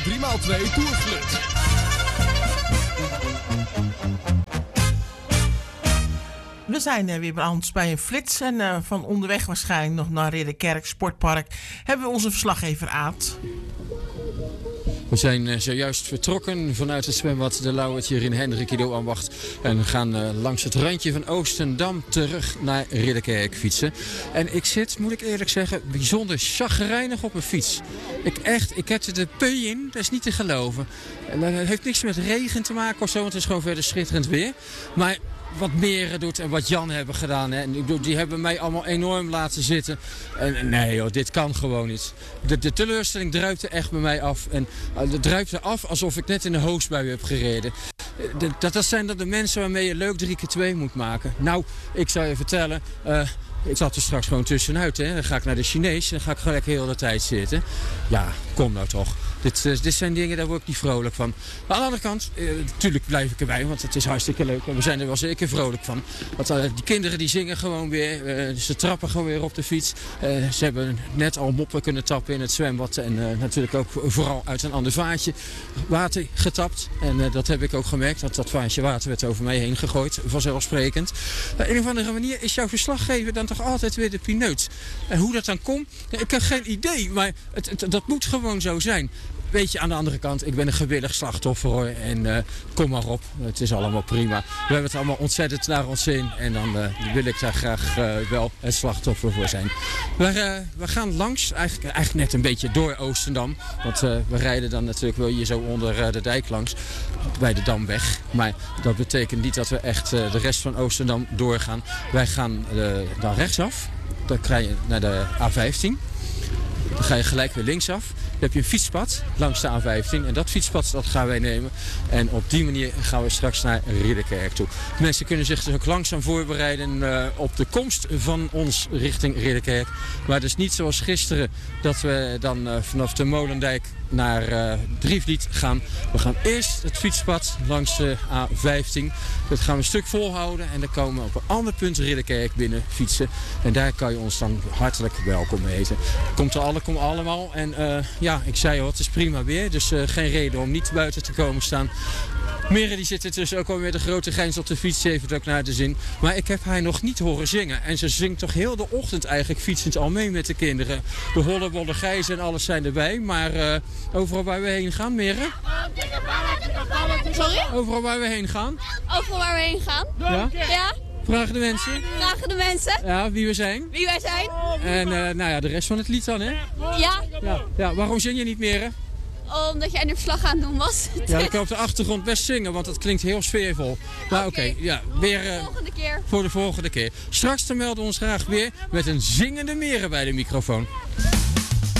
3x2 Tourflut. We zijn weer beland bij een flits en van onderweg waarschijnlijk nog naar Ridderkerk Sportpark hebben we onze verslaggever Aad. We zijn zojuist vertrokken vanuit het zwembad De Lauwert hier in Hendrik Ido Ambacht. En gaan langs het randje van Oostendam terug naar Ridderkerk fietsen. En ik zit, moet ik eerlijk zeggen, bijzonder chagrijnig op mijn fiets. Ik heb er de pui in, dat is niet te geloven. En het heeft niks met regen te maken of zo, want het is gewoon verder schitterend weer. Maar wat Meren doet en wat Jan hebben gedaan. Hè. Die hebben mij allemaal enorm laten zitten. En nee joh, dit kan gewoon niet. De teleurstelling druipte echt bij mij af. En het druipte af alsof ik net in een hoogstbui heb gereden. Dat zijn dan de mensen waarmee je leuk 3x2 moet maken. Nou, ik zou je vertellen, ik zat er straks gewoon tussenuit. Hè. Dan ga ik naar de Chinees en dan ga ik gelijk heel de tijd zitten. Ja, kom nou toch. Dit zijn dingen, daar word ik niet vrolijk van. Maar aan de andere kant, natuurlijk blijf ik erbij, want het is hartstikke leuk. En we zijn er wel zeker vrolijk van. Want die kinderen die zingen gewoon weer. Ze trappen gewoon weer op de fiets. Ze hebben net al moppen kunnen tappen in het zwembad. En natuurlijk ook vooral uit een ander vaatje water getapt. En dat heb ik ook gemerkt, want dat vaatje water werd over mij heen gegooid. Vanzelfsprekend. Op een of andere manier is jouw verslaggever dan toch altijd weer de pineut. En hoe dat dan komt, ik heb geen idee. Maar dat moet gewoon zo zijn. Weet je, aan de andere kant, ik ben een gewillig slachtoffer hoor. En kom maar op, het is allemaal prima. We hebben het allemaal ontzettend naar ons zin. En dan wil ik daar graag wel het slachtoffer voor zijn. We gaan langs, eigenlijk net een beetje door Oostendam. Want we rijden dan natuurlijk wel hier zo onder de dijk langs. Bij de Damweg. Maar dat betekent niet dat we echt de rest van Oostendam doorgaan. Wij gaan dan rechtsaf. Dan krijg je naar de A15. Dan ga je gelijk weer linksaf. Dan heb je een fietspad langs de A15. En dat fietspad dat gaan wij nemen. En op die manier gaan we straks naar Ridderkerk toe. Mensen kunnen zich dus ook langzaam voorbereiden op de komst van ons richting Ridderkerk. Maar het is niet zoals gisteren dat we dan vanaf de Molendijk naar Drievliet gaan. We gaan eerst het fietspad langs de A15. Dat gaan we een stuk volhouden. En dan komen we op een ander punt Ridderkerk binnen fietsen. En daar kan je ons dan hartelijk welkom heten. Kom allemaal. En ja, ik zei al, het is prima weer. Dus geen reden om niet buiten te komen staan. Meren die zit dus ook alweer de grote grijns op de fiets. Ze heeft het ook naar de zin. Maar ik heb haar nog niet horen zingen. En ze zingt toch heel de ochtend eigenlijk fietsend al mee met de kinderen. De hollebolle gijzen en alles zijn erbij. Maar overal waar we heen gaan, Meren? Sorry? Overal waar we heen gaan. Overal waar we heen gaan? Ja? Ja. Vragen de mensen? Vragen de mensen? Ja, wie we zijn. Wie wij zijn? En nou ja, de rest van het lied dan, hè? Ja. Waarom zing je niet, Meren? Omdat jij een verslag aan het doen was. Ja, ik kan op de achtergrond best zingen, want dat klinkt heel sfeervol. Maar oké, ja, weer volgende keer. Voor de volgende keer. Straks dan melden we ons graag weer met een zingende Meren bij de microfoon.